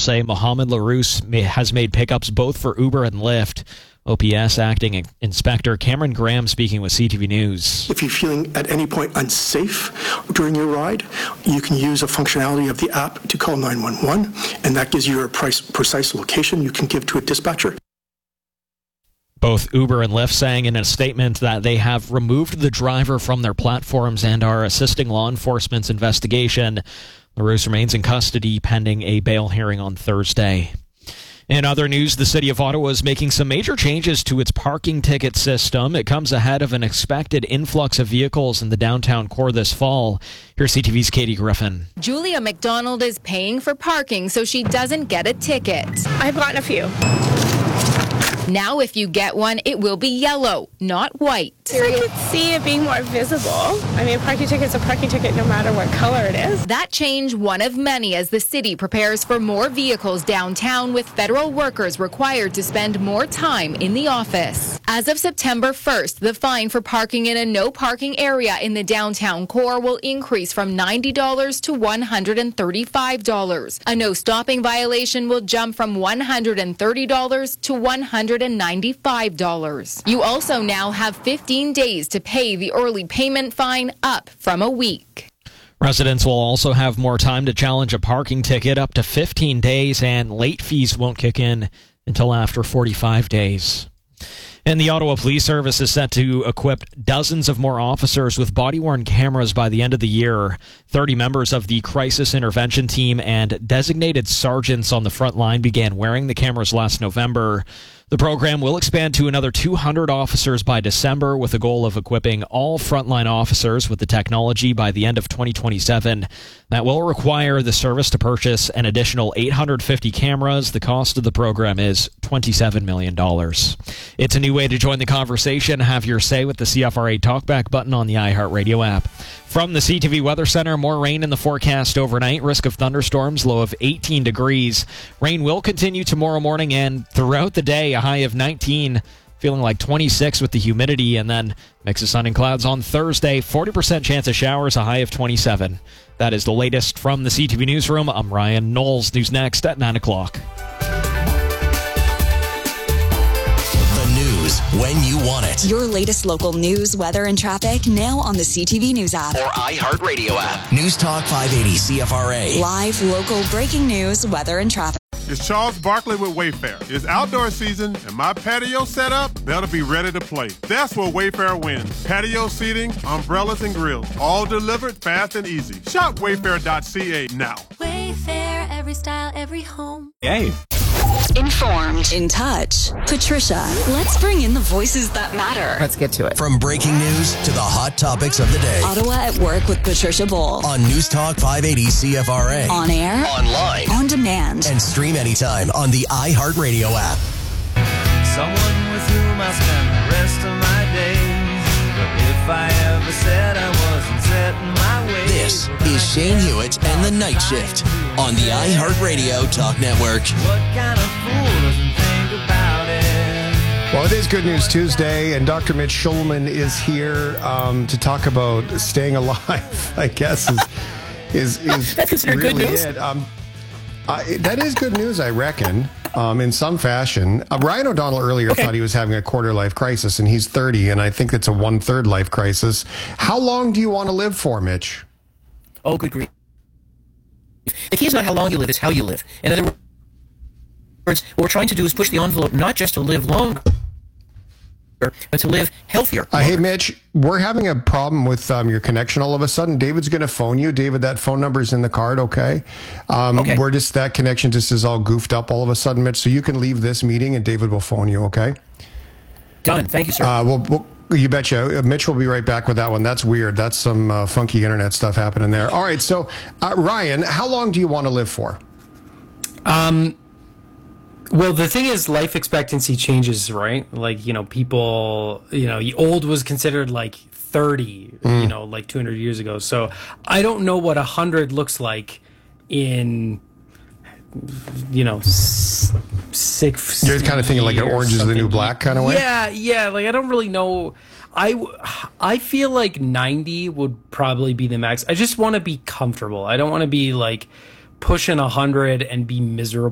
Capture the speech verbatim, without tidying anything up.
say Mohamed Larousse may, has made pickups both for Uber and Lyft. O P S Acting Inspector Cameron Graham speaking with C T V News. If you're feeling at any point unsafe during your ride, you can use a functionality of the app to call nine one one, and that gives you a price, precise location you can give to a dispatcher. Both Uber and Lyft saying in a statement that they have removed the driver from their platforms and are assisting law enforcement's investigation. LaRousse remains in custody pending a bail hearing on Thursday. In other news, the City of Ottawa is making some major changes to its parking ticket system. It comes ahead of an expected influx of vehicles in the downtown core this fall. Here's C T V's Katie Griffin. Julia McDonald is paying for parking so she doesn't get a ticket. I've gotten a few. Now, if you get one, it will be yellow, not white. I could see it being more visible. I mean, a parking ticket's a parking ticket no matter what color it is. That change, one of many as the city prepares for more vehicles downtown, with federal workers required to spend more time in the office. As of September first, the fine for parking in a no parking area in the downtown core will increase from ninety dollars to one hundred thirty-five dollars. A no stopping violation will jump from one hundred thirty dollars to one hundred ninety-five dollars. You also now have fifteen days to pay the early payment fine, up from a week. Residents will also have more time to challenge a parking ticket, up to fifteen days, and late fees won't kick in until after forty-five days. And the Ottawa Police Service is set to equip dozens of more officers with body-worn cameras by the end of the year. thirty members of the Crisis Intervention Team and designated sergeants on the front line began wearing the cameras last November. The program will expand to another two hundred officers by December, with a goal of equipping all frontline officers with the technology by the end of twenty twenty-seven. That will require the service to purchase an additional eight hundred fifty cameras. The cost of the program is twenty-seven million dollars. It's a new way to join the conversation. Have your say with the C F R A Talkback button on the iHeartRadio app. From the C T V Weather Center, more rain in the forecast overnight. Risk of thunderstorms, low of eighteen degrees. Rain will continue tomorrow morning and throughout the day, a high of nineteen. Feeling like twenty-six with the humidity, and then mix of sun and clouds on Thursday. forty percent chance of showers, a high of twenty-seven. That is the latest from the C T V Newsroom. I'm Ryan Knowles. News next at nine o'clock. When you want it. Your latest local news, weather, and traffic now on the C T V News app or iHeartRadio app. News Talk five eighty C F R A. Live, local, breaking news, weather, and traffic. It's Charles Barkley with Wayfair. It's outdoor season, and my patio setup better be ready to play. That's where Wayfair wins. Patio seating, umbrellas, and grills, all delivered fast and easy. Shop wayfair dot c a now. Wayfair, every style, every home. Hey. Informed. In touch. Patricia, let's bring in the voices that matter. Let's get to it. From breaking news to the hot topics of the day. Ottawa at Work with Patricia Bull. On News Talk five eighty C F R A. On air. Online. On demand. And stream anytime on the iHeartRadio app. Someone with whom I spend the rest of my days. But if I ever said I wasn't setting my ways. This is Shane Hewitt and the Night Shift on the iHeartRadio Talk Network. What kind of fool doesn't think about it? Well, it is Good News Tuesday, and Doctor Mitch Schulman is here um, to talk about staying alive, I guess, is is, is That's considered really good news? it. Um, I, that is good news, I reckon, um, in some fashion. Uh, Ryan O'Donnell earlier okay. thought he was having a quarter-life crisis, and he's thirty, and I think it's a one-third life crisis. How long do you want to live for, Mitch? Oh, good grief. The key is not how long you live, it's how you live. In other words, what we're trying to do is push the envelope not just to live longer, but to live healthier. Uh, hey, Mitch, we're having a problem with um, your connection all of a sudden. David's going to phone you. David, that phone number's in the card, okay? Um, okay. We're just, that connection just is all goofed up all of a sudden, Mitch, so you can leave this meeting and David will phone you, okay? Done. Thank you, sir. Uh, we'll, we'll, you betcha. Mitch will be right back with that one. That's weird. That's some uh, funky internet stuff happening there. All right, so, uh, Ryan, how long do you want to live for? Um... Well, the thing is, life expectancy changes, right? Like, you know, people, you know, old was considered like thirty, mm. you know, like two hundred years ago. So I don't know what one hundred looks like in, you know, six. You're kind of thinking like an Orange is the New Black kind of way? Yeah, yeah. Like, I don't really know. I, I feel like ninety would probably be the max. I just want to be comfortable. I don't want to be like pushing one hundred and be miserable.